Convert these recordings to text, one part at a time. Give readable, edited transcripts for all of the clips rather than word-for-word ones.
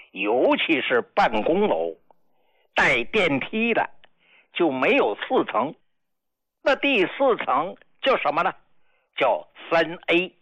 尤其是办公楼带电梯的就没有4层，那第4层叫什么呢？叫3A，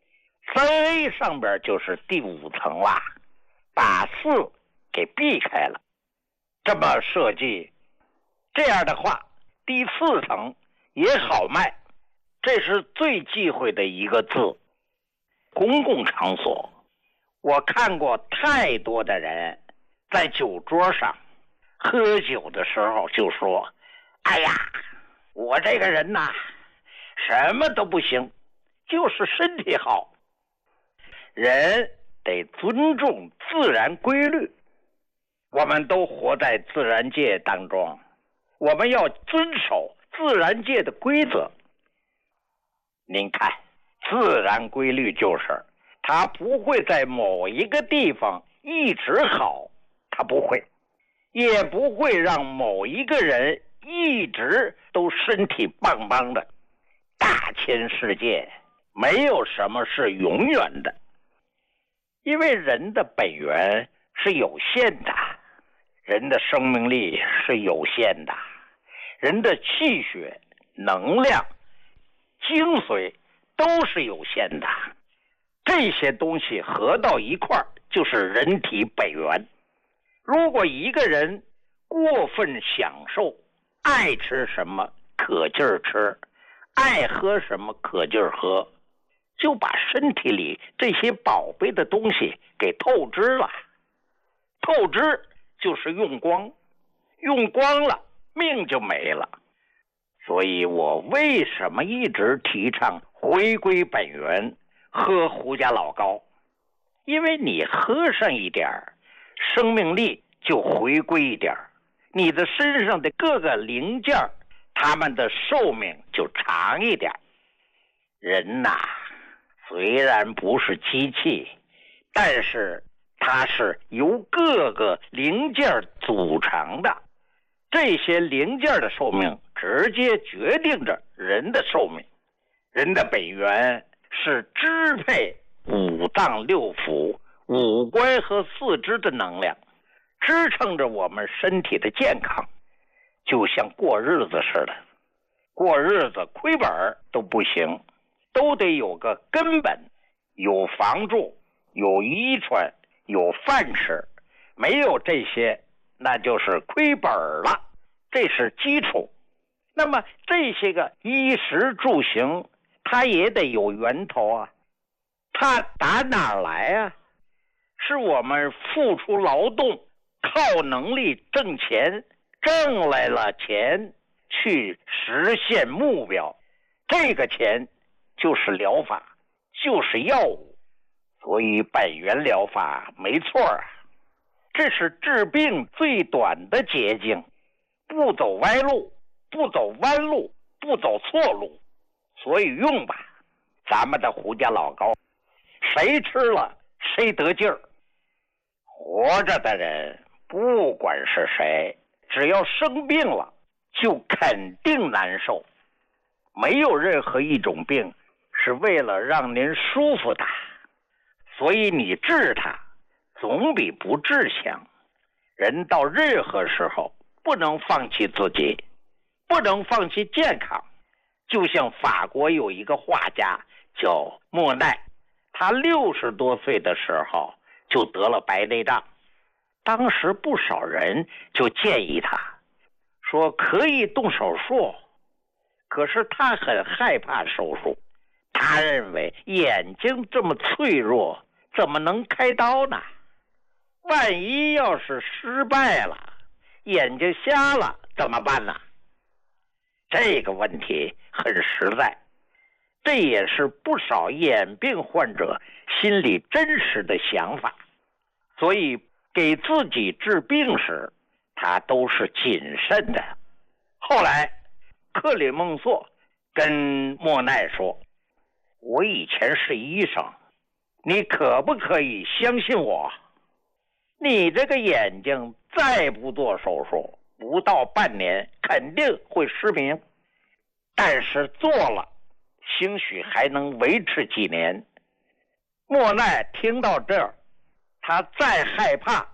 3A 上边就是第5层啦，把4给避开了。这么设计，这样的话第4层也好卖，这是最忌讳的一个字。公共场所，我看过太多的人在酒桌上喝酒的时候就说，哎呀，我这个人呐，什么都不行，就是身体好。人得尊重自然规律，我们都活在自然界当中，我们要遵守自然界的规则。您看，自然规律就是它不会在某一个地方一直好，它不会，也不会让某一个人一直都身体棒棒的。大千世界没有什么是永远的，因为人的本源是有限的，人的生命力是有限的，人的气血、能量、精髓都是有限的，这些东西合到一块儿就是人体本源。如果一个人过分享受，爱吃什么可劲儿吃，爱喝什么可劲儿喝，就把身体里这些宝贝的东西给透支了。透支就是用光，用光了命就没了。所以我为什么一直提倡回归本源，喝胡家老高？因为你喝上一点，生命力就回归一点，你的身上的各个零件他们的寿命就长一点。人呐，虽然不是机器，但是它是由各个零件组成的，这些零件的寿命直接决定着人的寿命。人的本源是支配五脏六腑、五官和四肢的能量，支撑着我们身体的健康。就像过日子似的，过日子亏本都不行，都得有个根本，有房住，有衣穿，有饭吃。没有这些，那就是亏本了，这是基础。那么这些个衣食住行，它也得有源头啊，它打哪儿来啊？是我们付出劳动，靠能力挣钱，挣来了钱去实现目标，这个钱就是疗法，就是药物。所以本源疗法没错啊，这是治病最短的捷径，不走歪路，不走弯路，不走错路。所以用吧，咱们的胡家老高，谁吃了谁得劲儿。活着的人不管是谁，只要生病了就肯定难受。没有任何一种病是为了让您舒服的，所以你治它总比不治强。人到任何时候不能放弃自己，不能放弃健康。就像法国有一个画家叫莫奈，他60多岁的时候就得了白内障。当时不少人就建议他说可以动手术，可是他很害怕手术。他认为眼睛这么脆弱，怎么能开刀呢？万一要是失败了，眼睛瞎了怎么办呢？这个问题很实在，这也是不少眼病患者心里真实的想法。所以给自己治病时，他都是谨慎的。后来克里孟梭跟莫奈说，我以前是医生，你可不可以相信我？你这个眼睛再不做手术，不到半年肯定会失明，但是做了兴许还能维持几年。莫奈听到这儿，他再害怕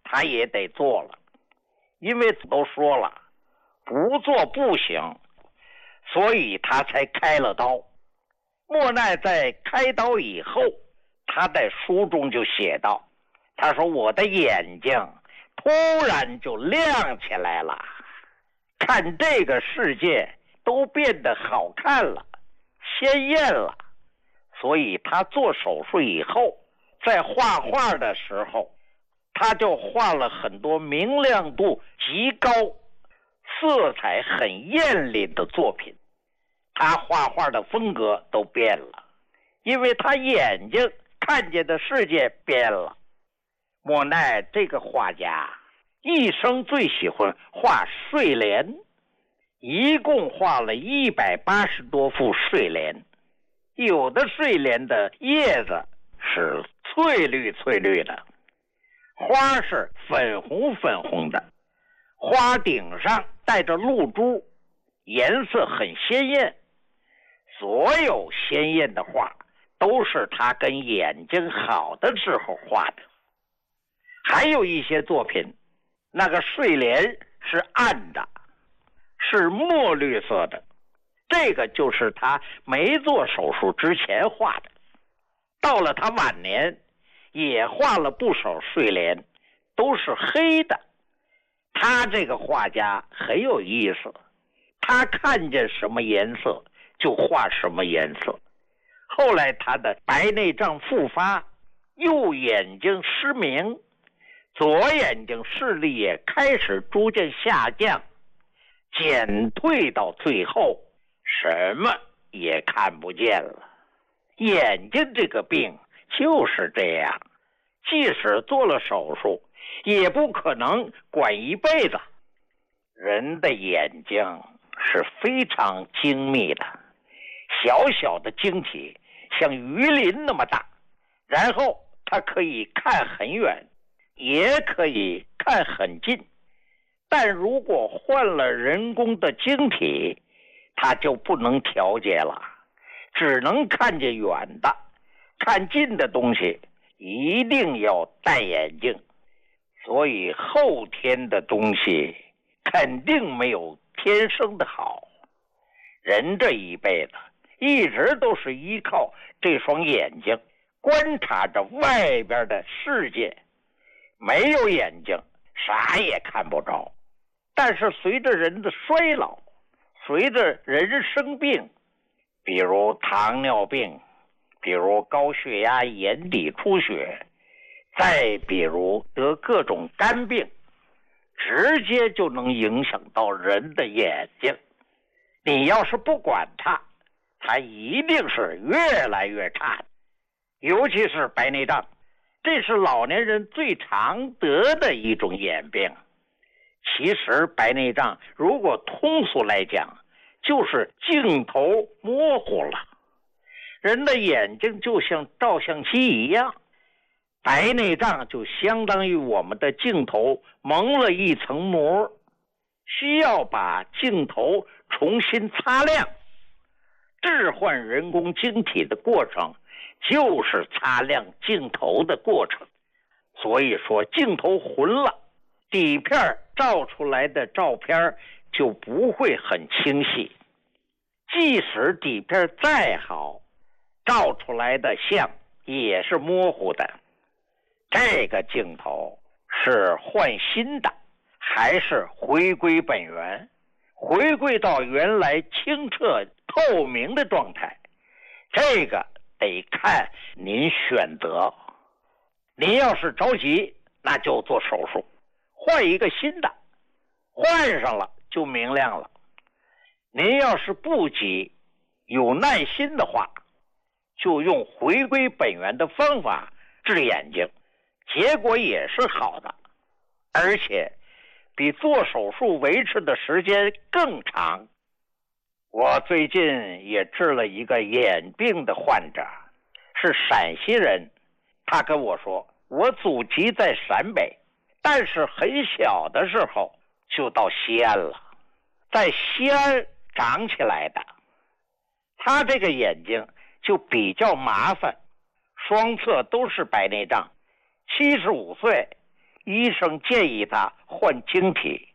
他也得做了，因为都说了不做不行，所以他才开了刀。莫奈在开刀以后，他在书中就写道，他说我的眼睛突然就亮起来了，看这个世界都变得好看了，鲜艳了。所以他做手术以后，在画画的时候，他就画了很多明亮度极高、色彩很艳丽的作品。他画画的风格都变了，因为他眼睛看见的世界变了。莫奈这个画家一生最喜欢画睡莲，一共画了180多幅睡莲。有的睡莲的叶子是翠绿翠绿的，花是粉红粉红的，花顶上带着露珠，颜色很鲜艳。所有鲜艳的画都是他跟眼睛好的时候画的。还有一些作品，那个睡莲是暗的，是墨绿色的，这个就是他没做手术之前画的。到了他晚年也画了不少睡莲，都是黑的。他这个画家很有意思，他看见什么颜色就画什么颜色。后来他的白内障复发，右眼睛失明，左眼睛视力也开始逐渐下降，减退到最后什么也看不见了。眼睛这个病就是这样，即使做了手术也不可能管一辈子。人的眼睛是非常精密的，小小的晶体像鱼鳞那么大，然后它可以看很远，也可以看很近。但如果换了人工的晶体，它就不能调节了，只能看见远的，看近的东西一定要戴眼镜。所以后天的东西肯定没有天生的好。人这一辈子一直都是依靠这双眼睛观察着外边的世界，没有眼睛啥也看不着。但是随着人的衰老，随着人生病，比如糖尿病，比如高血压、眼底出血，再比如得各种肝病，直接就能影响到人的眼睛。你要是不管它，它一定是越来越差的。尤其是白内障，这是老年人最常得的一种眼病。其实白内障如果通俗来讲，就是镜头模糊了。人的眼睛就像照相机一样，白内障就相当于我们的镜头蒙了一层膜，需要把镜头重新擦亮。置换人工晶体的过程就是擦亮镜头的过程。所以说镜头混了，底片照出来的照片就不会很清晰。即使底片再好，照出来的像也是模糊的。这个镜头是换新的，还是回归本源，回归到原来清澈透明的状态？这个得看您选择。您要是着急，那就做手术，换一个新的，换上了就明亮了。您要是不急，有耐心的话，就用回归本源的方法治眼睛，结果也是好的，而且比做手术维持的时间更长。我最近也治了一个眼病的患者，是陕西人。他跟我说，我祖籍在陕北，但是很小的时候就到西安了，在西安长起来的。他这个眼睛就比较麻烦，双侧都是白内障，75岁医生建议他换晶体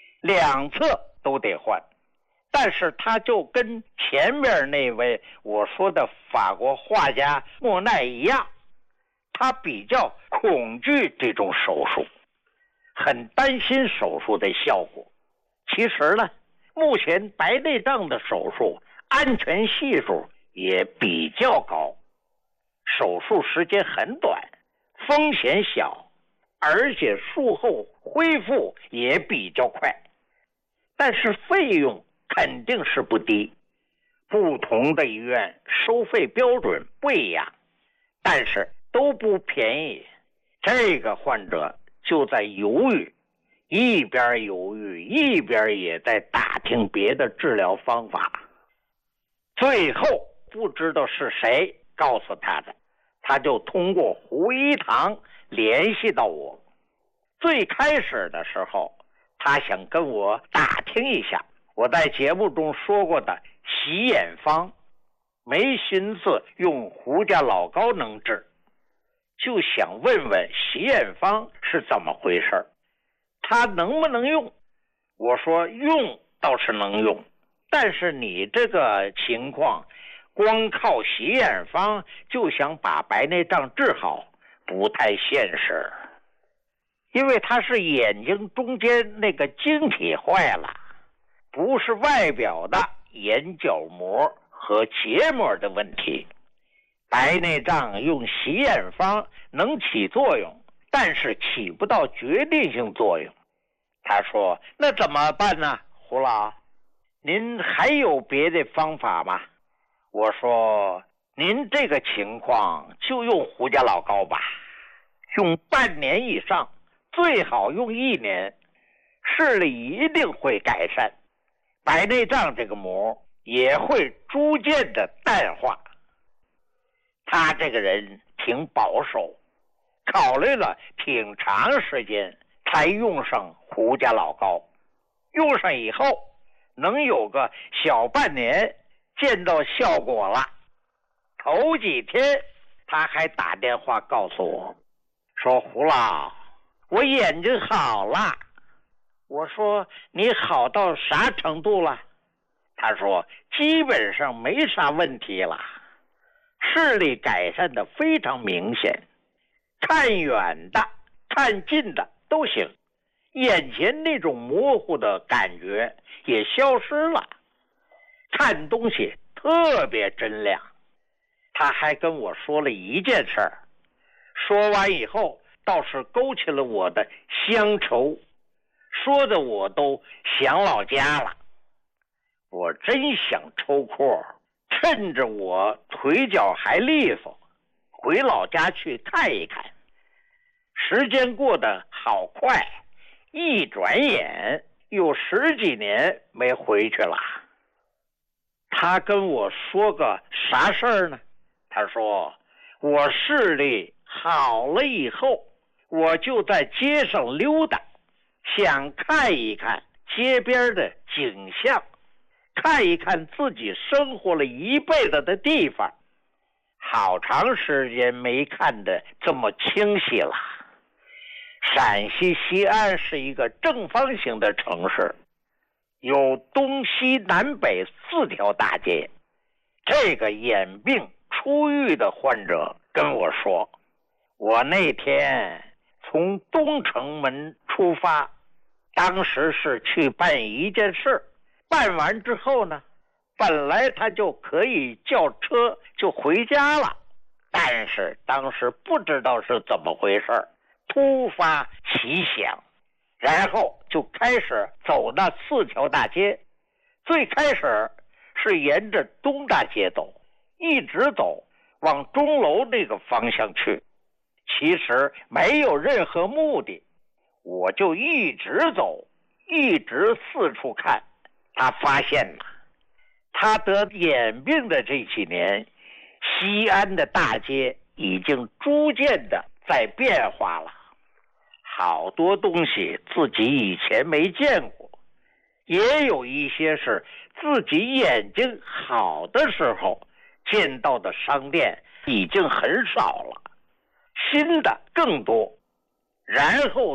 ，2侧都得换。但是他就跟前面那位我说的法国画家莫奈一样，他比较恐惧这种手术，很担心手术的效果。其实呢，目前白内障的手术安全系数也比较高，手术时间很短，风险小，而且术后恢复也比较快。但是费用肯定是不低，不同的医院收费标准不一样，但是都不便宜。这个患者就在犹豫，一边犹豫一边也在打听别的治疗方法。最后不知道是谁告诉他的，他就通过胡一堂联系到我。最开始的时候，他想跟我打听一下我在节目中说过的洗眼方，没心思用胡家老高能治，就想问问洗眼方是怎么回事，他能不能用。我说用倒是能用，但是你这个情况光靠洗眼方就想把白内障治好，不太现实。因为他是眼睛中间那个晶体坏了，不是外表的眼角膜和结膜的问题。白内障用洗眼方能起作用，但是起不到决定性作用。他说那怎么办呢？胡老，您还有别的方法吗？我说您这个情况就用胡家老高吧，用半年以上，最好用1年，视力一定会改善，白内障这个膜也会逐渐的淡化。他这个人挺保守，考虑了挺长时间才用上胡家老高。用上以后能有个小半年见到效果了。头几天他还打电话告诉我说，胡老，我眼睛好了。我说你好到啥程度了？他说基本上没啥问题了，视力改善的非常明显，看远的看近的都行，眼前那种模糊的感觉也消失了，看东西特别真亮。他还跟我说了一件事儿，说完以后倒是勾起了我的乡愁，说的我都想老家了。我真想抽空趁着我腿脚还利索，回老家去看一看。时间过得好快，一转眼有10几年没回去了。他跟我说个啥事儿呢？他说我视力好了以后，我就在街上溜达，想看一看街边的景象，看一看自己生活了一辈子的地方。好长时间没看得这么清晰了。陕西西安是一个正方形的城市，有东西南北4条大街。这个眼病初愈的患者跟我说，我那天从东城门出发，当时是去办一件事，办完之后呢，本来他就可以叫车就回家了，但是当时不知道是怎么回事，突发奇想，然后就开始走那4条大街。最开始是沿着东大街走，一直走往钟楼那个方向去，其实没有任何目的，我就一直走，一直四处看。他发现了，他得眼病的这几年，西安的大街已经逐渐的在变化了，好多东西自己以前没见过，也有一些是自己眼睛好的时候见到的商店已经很少了，新的更多。然后